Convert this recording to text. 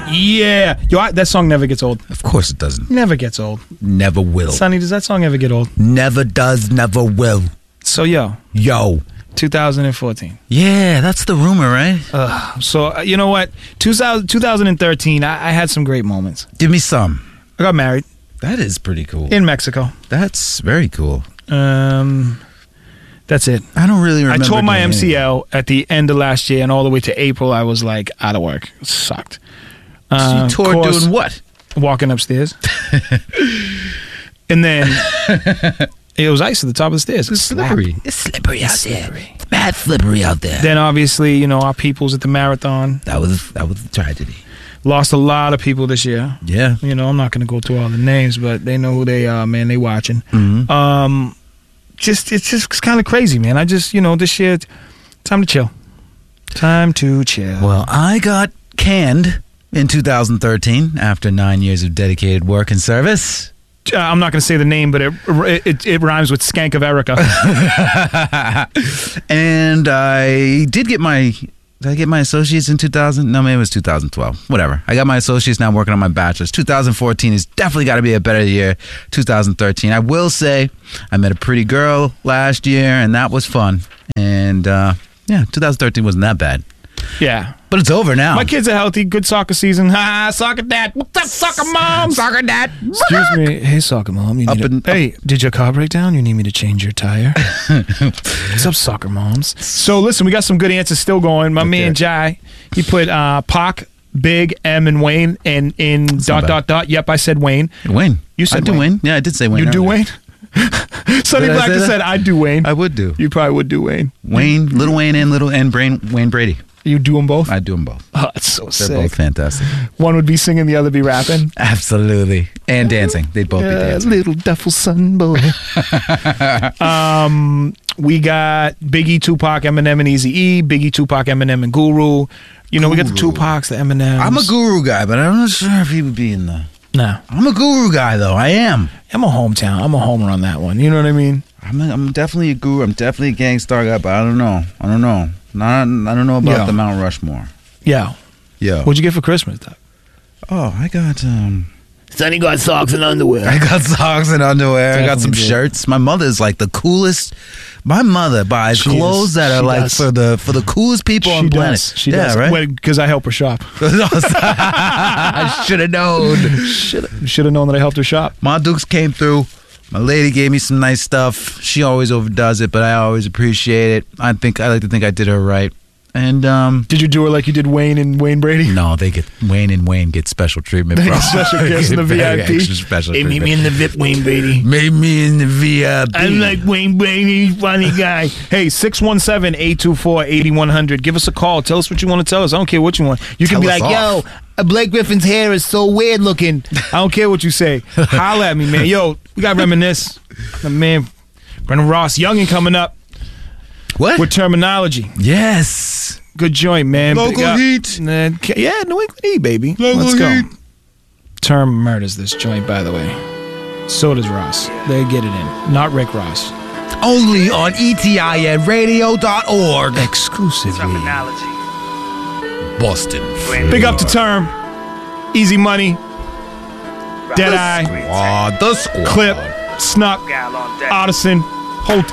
Yeah. Yo, that song never gets old. Of course it doesn't. Never gets old. Never will. Sonny, does that song ever get old? Never does, never will. So, yo. 2014. Yeah, that's the rumor, right? So, you know what? 2013, I had some great moments. Give me some. I got married. That is pretty cool. In Mexico. That's very cool. That's it. I don't really remember. I tore my doing MCL at the end of last year, and all the way to April, I was like out of work. It sucked. So you tore doing what? Walking upstairs. And then it was ice at the top of the stairs. It's slippery. It's slippery out there. It's bad slippery out there. Then obviously, you know, our peoples at the marathon. That was a tragedy. Lost a lot of people this year. Yeah. You know, I'm not going to go through all the names, but they know who they are, man. They watching. Mm-hmm. It's kind of crazy, man. I just, you know, this year, time to chill. Time to chill. Well, I got canned in 2013 after 9 years of dedicated work and service. I'm not going to say the name, but it rhymes with Skank of Erica. And I did get my... Did I get my associates in 2000? No, maybe it was 2012. Whatever. I got my associates now, working on my bachelor's. 2014 has definitely got to be a better year. 2013. I will say I met a pretty girl last year, and that was fun. And, 2013 wasn't that bad. Yeah. But it's over now. My kids are healthy. Good soccer season. Ha, soccer dad. What's up, soccer mom? Soccer dad. Excuse me. Hey, soccer mom. Hey, did your car break down? You need me to change your tire? What's up, soccer moms? So, listen, we got some good answers still going. My man, Jai, he put Pac, Big, M, and Wayne, and in ... Yep, I said Wayne. Wayne. You said I do Wayne. Yeah, I did say Wayne. You do Wayne? Sonny Black just said, I do Wayne. I would do. You probably would do Wayne. Wayne, Little Wayne, and Wayne Brady. You do them both? I do them both. Oh, it's so sick. They're both fantastic. One would be singing, the other be rapping. Absolutely. And dancing. They'd both be dancing. Little duffel son boy. We got Biggie, Tupac, Eminem, and Eazy-E. Biggie, Tupac, Eminem, and Guru. You know, we got the Tupacs, the Eminems. I'm a Guru guy, but I'm not sure if he would be in the... No. I'm a Guru guy, though. I am. I'm a hometown. I'm a homer on that one. You know what I mean? I'm definitely a Guru. I'm definitely a Gangstar guy, but I don't know. I don't know about the Mount Rushmore. Yeah. What'd you get for Christmas, Doug? Oh, I got Sonny got socks and underwear. I got socks and underwear. I got some shirts. My mother's like the coolest. My mother buys clothes that are like for the coolest people on the planet. She does. Right? Because I help her shop. I should have known. Should have known that I helped her shop. My Dukes came through. My lady gave me some nice stuff. She always overdoes it, but I always appreciate it. I like to think I did her right. And did you do her like you did Wayne and Wayne Brady? No, Wayne get special treatment. They get special guests in the VIP. Extra special treatment. Meet me in the VIP, Wayne Brady. Meet me in the VIP. I'm like Wayne Brady, funny guy. Hey, 617-824-8100. Give us a call. Tell us what you want to tell us. I don't care what you want. You can be like, yo, Blake Griffin's hair is so weird looking. I don't care what you say. Holla at me, man. Yo, we got to reminisce. My man, Brendan Ross, youngin' coming up. What? With Terminology. Yes. Good joint, man. Local heat. Yeah, New England heat, baby. Local Let's go. heat. Term murders this joint, by the way. So does Ross. They get it in. Not Rick Ross. Only on etinradio.org. Exclusively. Terminology. Boston. Big up to Term. Easy Money. Deadeye. The squad. Clip. Snuck. Otterson. Whole